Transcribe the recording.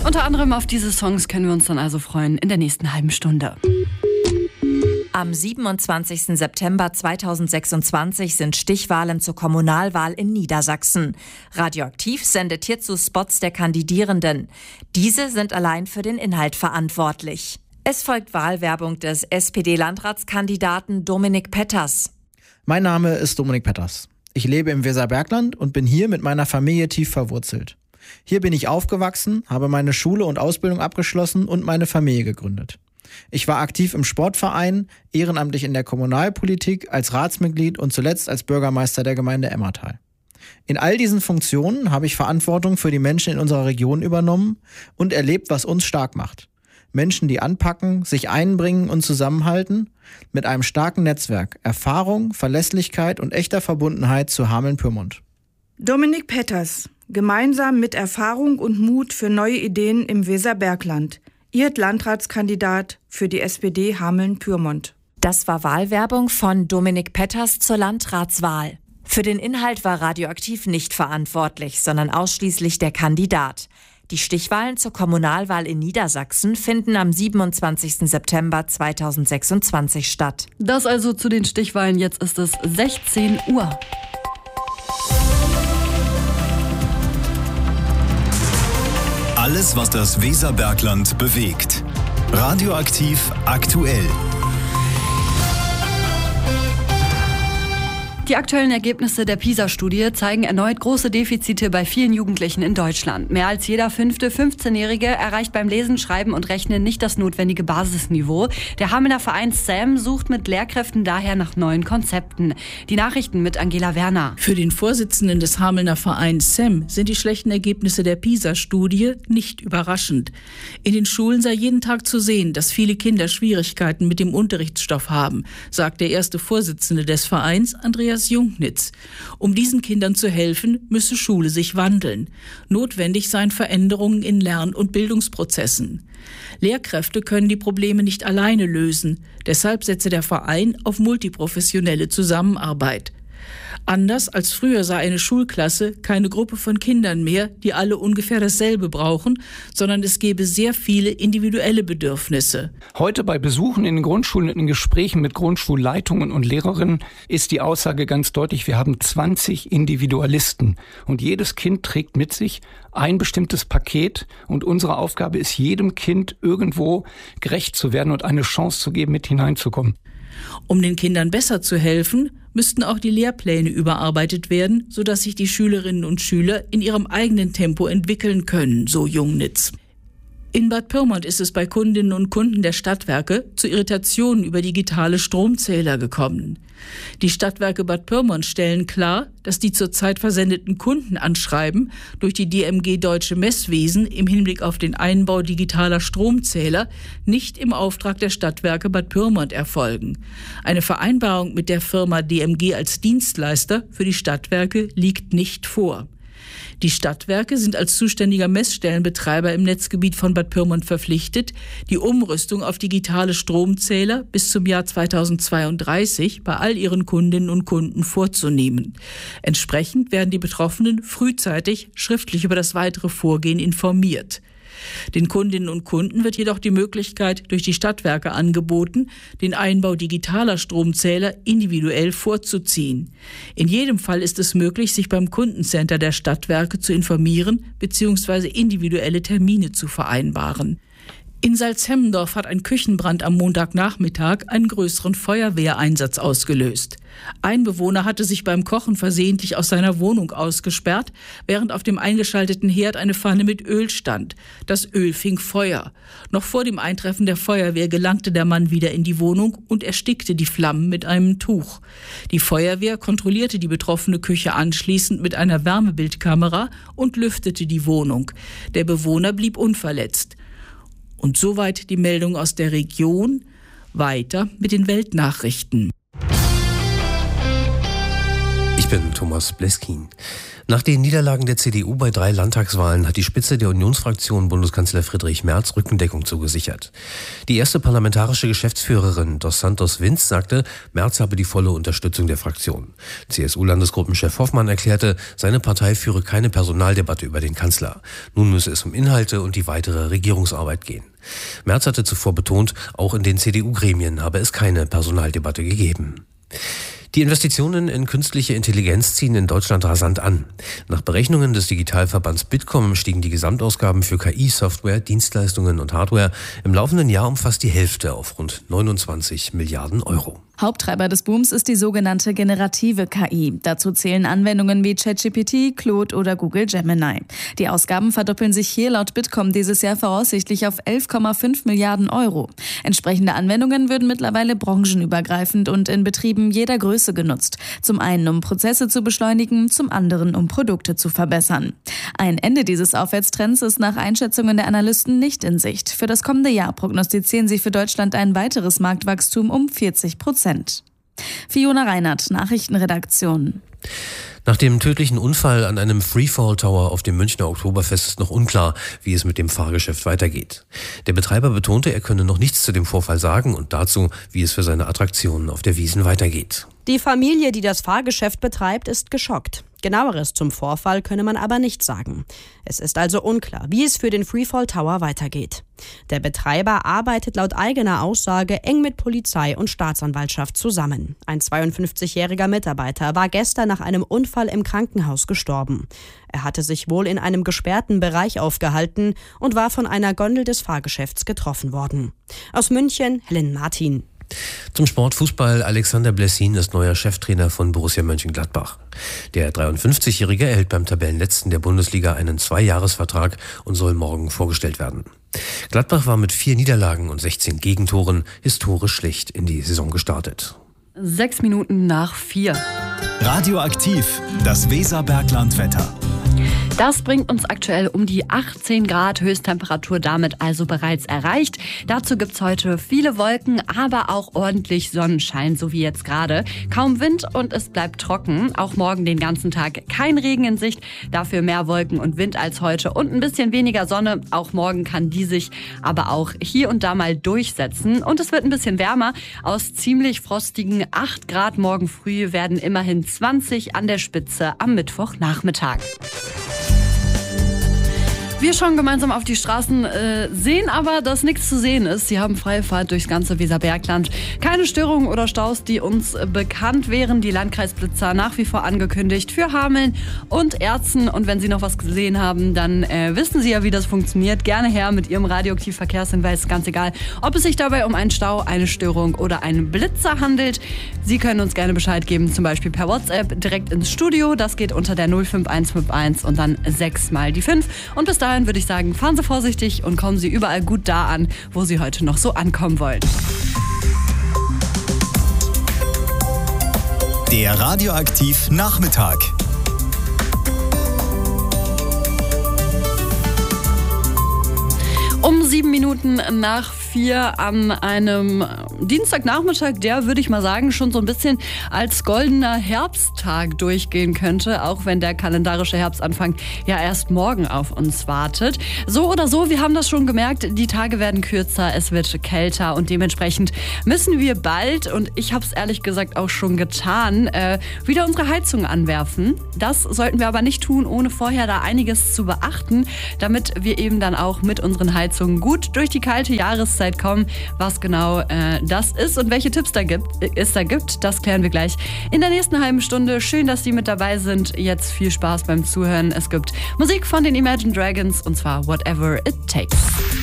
Unter anderem auf diese Songs können wir uns dann also freuen in der nächsten halben Stunde. Am 27. September 2026 sind Stichwahlen zur Kommunalwahl in Niedersachsen. Radioaktiv sendet hierzu Spots der Kandidierenden. Diese sind allein für den Inhalt verantwortlich. Es folgt Wahlwerbung des SPD-Landratskandidaten Dominik Petters. Mein Name ist Dominik Petters. Ich lebe im Weserbergland und bin hier mit meiner Familie tief verwurzelt. Hier bin ich aufgewachsen, habe meine Schule und Ausbildung abgeschlossen und meine Familie gegründet. Ich war aktiv im Sportverein, ehrenamtlich in der Kommunalpolitik, als Ratsmitglied und zuletzt als Bürgermeister der Gemeinde Emmertal. In all diesen Funktionen habe ich Verantwortung für die Menschen in unserer Region übernommen und erlebt, was uns stark macht. Menschen, die anpacken, sich einbringen und zusammenhalten, mit einem starken Netzwerk, Erfahrung, Verlässlichkeit und echter Verbundenheit zu Hameln-Pyrmont. Dominik Petters, gemeinsam mit Erfahrung und Mut für neue Ideen im Weserbergland. Ihr Landratskandidat für die SPD Hameln-Pyrmont. Das war Wahlwerbung von Dominik Petters zur Landratswahl. Für den Inhalt war Radioaktiv nicht verantwortlich, sondern ausschließlich der Kandidat. Die Stichwahlen zur Kommunalwahl in Niedersachsen finden am 27. September 2026 statt. Das also zu den Stichwahlen. Jetzt ist es 16 Uhr. Alles, was das Weserbergland bewegt. Radioaktiv aktuell. Die aktuellen Ergebnisse der PISA-Studie zeigen erneut große Defizite bei vielen Jugendlichen in Deutschland. Mehr als jeder 5. 15-Jährige erreicht beim Lesen, Schreiben und Rechnen nicht das notwendige Basisniveau. Der Hamelner Verein SAM sucht mit Lehrkräften daher nach neuen Konzepten. Die Nachrichten mit Angela Werner. Für den Vorsitzenden des Hamelner Vereins SAM sind die schlechten Ergebnisse der PISA-Studie nicht überraschend. In den Schulen sei jeden Tag zu sehen, dass viele Kinder Schwierigkeiten mit dem Unterrichtsstoff haben, sagt der erste Vorsitzende des Vereins, Andreas Jungnitz. Um diesen Kindern zu helfen, müsse Schule sich wandeln. Notwendig seien Veränderungen in Lern- und Bildungsprozessen. Lehrkräfte können die Probleme nicht alleine lösen. Deshalb setze der Verein auf multiprofessionelle Zusammenarbeit. Anders als früher sei eine Schulklasse keine Gruppe von Kindern mehr, die alle ungefähr dasselbe brauchen, sondern es gebe sehr viele individuelle Bedürfnisse. Heute bei Besuchen in den Grundschulen und in Gesprächen mit Grundschulleitungen und Lehrerinnen ist die Aussage ganz deutlich, wir haben 20 Individualisten und jedes Kind trägt mit sich ein bestimmtes Paket und unsere Aufgabe ist, jedem Kind irgendwo gerecht zu werden und eine Chance zu geben, mit hineinzukommen. Um den Kindern besser zu helfen, müssten auch die Lehrpläne überarbeitet werden, sodass sich die Schülerinnen und Schüler in ihrem eigenen Tempo entwickeln können, so Jungnitz. In Bad Pyrmont ist es bei Kundinnen und Kunden der Stadtwerke zu Irritationen über digitale Stromzähler gekommen. Die Stadtwerke Bad Pyrmont stellen klar, dass die zurzeit versendeten Kundenanschreiben durch die DMG Deutsche Messwesen im Hinblick auf den Einbau digitaler Stromzähler nicht im Auftrag der Stadtwerke Bad Pyrmont erfolgen. Eine Vereinbarung mit der Firma DMG als Dienstleister für die Stadtwerke liegt nicht vor. Die Stadtwerke sind als zuständiger Messstellenbetreiber im Netzgebiet von Bad Pyrmont verpflichtet, die Umrüstung auf digitale Stromzähler bis zum Jahr 2032 bei all ihren Kundinnen und Kunden vorzunehmen. Entsprechend werden die Betroffenen frühzeitig schriftlich über das weitere Vorgehen informiert. Den Kundinnen und Kunden wird jedoch die Möglichkeit durch die Stadtwerke angeboten, den Einbau digitaler Stromzähler individuell vorzuziehen. In jedem Fall ist es möglich, sich beim Kundencenter der Stadtwerke zu informieren bzw. individuelle Termine zu vereinbaren. In Salzhemmendorf hat ein Küchenbrand am Montagnachmittag einen größeren Feuerwehreinsatz ausgelöst. Ein Bewohner hatte sich beim Kochen versehentlich aus seiner Wohnung ausgesperrt, während auf dem eingeschalteten Herd eine Pfanne mit Öl stand. Das Öl fing Feuer. Noch vor dem Eintreffen der Feuerwehr gelangte der Mann wieder in die Wohnung und erstickte die Flammen mit einem Tuch. Die Feuerwehr kontrollierte die betroffene Küche anschließend mit einer Wärmebildkamera und lüftete die Wohnung. Der Bewohner blieb unverletzt. Und soweit die Meldung aus der Region. Weiter mit den Weltnachrichten. Ich bin Thomas Bleskin. Nach den Niederlagen der CDU bei 3 Landtagswahlen hat die Spitze der Unionsfraktion Bundeskanzler Friedrich Merz Rückendeckung zugesichert. Die erste parlamentarische Geschäftsführerin Dos Santos Vinz sagte, Merz habe die volle Unterstützung der Fraktion. CSU-Landesgruppenchef Hoffmann erklärte, seine Partei führe keine Personaldebatte über den Kanzler. Nun müsse es um Inhalte und die weitere Regierungsarbeit gehen. Merz hatte zuvor betont, auch in den CDU-Gremien habe es keine Personaldebatte gegeben. Die Investitionen in künstliche Intelligenz ziehen in Deutschland rasant an. Nach Berechnungen des Digitalverbands Bitkom stiegen die Gesamtausgaben für KI-Software, Dienstleistungen und Hardware im laufenden Jahr um fast die Hälfte auf rund 29 Milliarden Euro. Haupttreiber des Booms ist die sogenannte generative KI. Dazu zählen Anwendungen wie ChatGPT, Claude oder Google Gemini. Die Ausgaben verdoppeln sich hier laut Bitkom dieses Jahr voraussichtlich auf 11,5 Milliarden Euro. Entsprechende Anwendungen würden mittlerweile branchenübergreifend und in Betrieben jeder Größe genutzt. Zum einen, um Prozesse zu beschleunigen, zum anderen, um Produkte zu verbessern. Ein Ende dieses Aufwärtstrends ist nach Einschätzungen der Analysten nicht in Sicht. Für das kommende Jahr prognostizieren sie für Deutschland ein weiteres Marktwachstum um 40%. Fiona Reinhardt, Nachrichtenredaktion. Nach dem tödlichen Unfall an einem Freefall Tower auf dem Münchner Oktoberfest ist noch unklar, wie es mit dem Fahrgeschäft weitergeht. Der Betreiber betonte, er könne noch nichts zu dem Vorfall sagen und dazu, wie es für seine Attraktionen auf der Wiesn weitergeht. Die Familie, die das Fahrgeschäft betreibt, ist geschockt. Genaueres zum Vorfall könne man aber nicht sagen. Es ist also unklar, wie es für den Freefall Tower weitergeht. Der Betreiber arbeitet laut eigener Aussage eng mit Polizei und Staatsanwaltschaft zusammen. Ein 52-jähriger Mitarbeiter war gestern nach einem Unfall im Krankenhaus gestorben. Er hatte sich wohl in einem gesperrten Bereich aufgehalten und war von einer Gondel des Fahrgeschäfts getroffen worden. Aus München, Helen Martin. Zum Sport Fußball. Alexander Blessin ist neuer Cheftrainer von Borussia Mönchengladbach. Der 53-Jährige erhält beim Tabellenletzten der Bundesliga einen 2-Jahres-Vertrag und soll morgen vorgestellt werden. Gladbach war mit 4 Niederlagen und 16 Gegentoren historisch schlecht in die Saison gestartet. 6 Minuten nach 4. Radioaktiv, das Weserbergland-Wetter. Das bringt uns aktuell um die 18 Grad Höchsttemperatur, damit also bereits erreicht. Dazu gibt's heute viele Wolken, aber auch ordentlich Sonnenschein, so wie jetzt gerade. Kaum Wind und es bleibt trocken. Auch morgen den ganzen Tag kein Regen in Sicht, dafür mehr Wolken und Wind als heute und ein bisschen weniger Sonne. Auch morgen kann die sich aber auch hier und da mal durchsetzen. Und es wird ein bisschen wärmer. Aus ziemlich frostigen 8 Grad morgen früh werden immerhin 20 an der Spitze am Mittwochnachmittag. Wir schauen gemeinsam auf die Straßen, sehen aber, dass nichts zu sehen ist. Sie haben freie Fahrt durchs ganze Weserbergland. Keine Störungen oder Staus, die uns bekannt wären. Die Landkreisblitzer nach wie vor angekündigt für Hameln und Erzen. Und wenn Sie noch was gesehen haben, dann wissen Sie ja, wie das funktioniert. Gerne her mit Ihrem Radioaktiv-Verkehrshinweis, ganz egal, ob es sich dabei um einen Stau, eine Störung oder einen Blitzer handelt. Sie können uns gerne Bescheid geben, zum Beispiel per WhatsApp direkt ins Studio. Das geht unter der 05151 und dann 6 mal die 5. Und bis dahin würde ich sagen, fahren Sie vorsichtig und kommen Sie überall gut da an, wo Sie heute noch so ankommen wollen. Der Radioaktiv Nachmittag. Um 7 Minuten nach 4 an einem Dienstagnachmittag, der, würde ich mal sagen, schon so ein bisschen als goldener Herbsttag durchgehen könnte, auch wenn der kalendarische Herbstanfang ja erst morgen auf uns wartet. So oder so, wir haben das schon gemerkt, die Tage werden kürzer, es wird kälter und dementsprechend müssen wir bald, und ich habe es ehrlich gesagt auch schon getan, wieder unsere Heizung anwerfen. Das sollten wir aber nicht tun, ohne vorher da einiges zu beachten, damit wir eben dann auch mit unseren Heizungen gut durch die kalte Jahreszeit kommen. Was genau das ist und welche Tipps es da gibt, das klären wir gleich in der nächsten halben Stunde. Schön, dass Sie mit dabei sind. Jetzt viel Spaß beim Zuhören. Es gibt Musik von den Imagine Dragons und zwar Whatever It Takes.